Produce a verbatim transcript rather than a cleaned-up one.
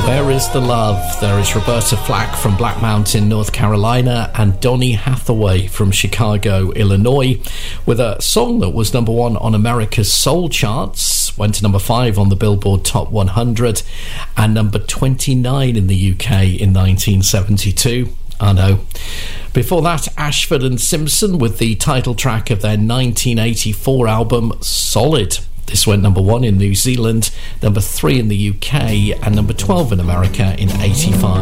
There is the love. There is Roberta Flack from Black Mountain, North Carolina, and Donny Hathaway from Chicago, Illinois, with a song that was number one on America's Soul charts, went to number five on the Billboard Top one hundred, and number twenty-nine in the U K in nineteen seventy-two. I know. Before that, Ashford and Simpson with the title track of their nineteen eighty-four album, Solid. This went number one in New Zealand, number three in the U K, and number twelve in America in eighty-five.